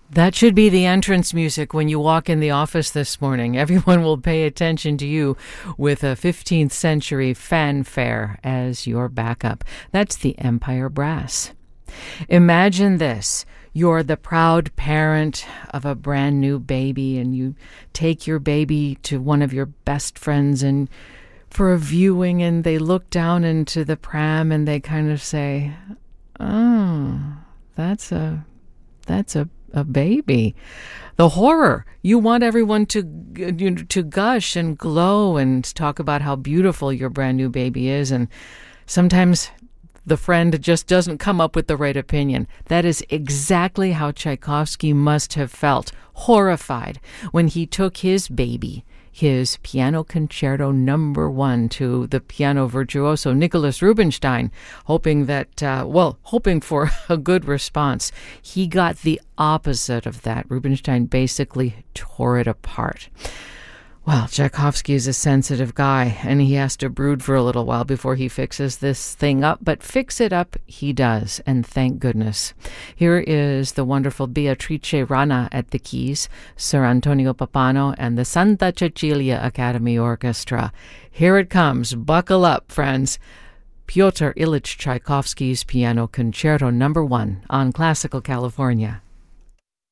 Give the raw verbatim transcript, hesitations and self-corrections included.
That should be the entrance music when you walk in the office this morning. Everyone will pay attention to you with a fifteenth century fanfare as your backup. That's the Empire Brass. Imagine this. You're the proud parent of a brand new baby, and you take your baby to one of your best friends and for a viewing, and they look down into the pram and they kind of say, "Oh, that's a that's a a baby." The horror. You want everyone to you know, to gush and glow and talk about how beautiful your brand new baby is, and sometimes the friend just doesn't come up with the right opinion. That is exactly how Tchaikovsky must have felt, horrified, when he took his baby, his Piano Concerto number one, to the piano virtuoso Nicholas Rubinstein, hoping that, uh, well, hoping for a good response. He got the opposite of that. Rubinstein basically tore it apart. Well, Tchaikovsky is a sensitive guy, and he has to brood for a little while before he fixes this thing up, but fix it up he does, and thank goodness. Here is the wonderful Beatrice Rana at the keys, Sir Antonio Pappano, and the Santa Cecilia Academy Orchestra. Here it comes. Buckle up, friends. Pyotr Ilyich Tchaikovsky's Piano Concerto number one on Classical California.